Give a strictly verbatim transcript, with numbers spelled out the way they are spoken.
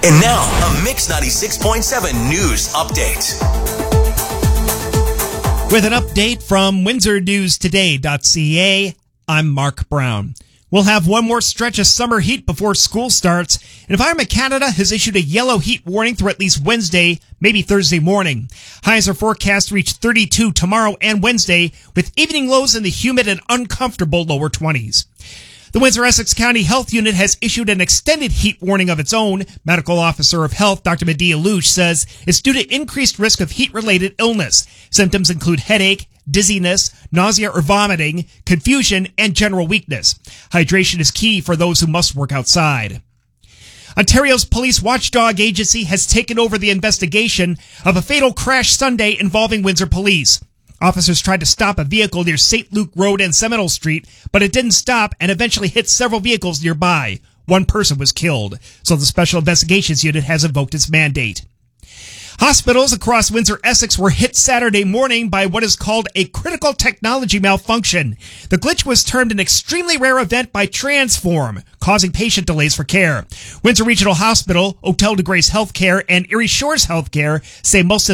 And now, a Mix ninety-six point seven news update. With an update from Windsor News Today dot C A, I'm Mark Brown. We'll have one more stretch of summer heat before school starts. Environment Canada has issued a yellow heat warning through at least Wednesday, maybe Thursday morning. Highs are forecast to reach thirty-two tomorrow and Wednesday, with evening lows in the humid and uncomfortable lower twenties. The Windsor-Essex County Health Unit has issued an extended heat warning of its own. Medical Officer of Health, Doctor Medea Luce, says it's due to increased risk of heat-related illness. Symptoms include headache, dizziness, nausea or vomiting, confusion, and general weakness. Hydration is key for those who must work outside. Ontario's police watchdog agency has taken over the investigation of a fatal crash Sunday involving Windsor police. Officers tried to stop a vehicle near Saint Luke Road and Seminole Street, but it didn't stop and eventually hit several vehicles nearby. One person was killed, so the Special Investigations Unit has invoked its mandate. Hospitals across Windsor-Essex were hit Saturday morning by what is called a critical technology malfunction. The glitch was termed an extremely rare event by Transform, causing patient delays for care. Windsor Regional Hospital, Hotel de Grace Healthcare, and Erie Shores Healthcare say most of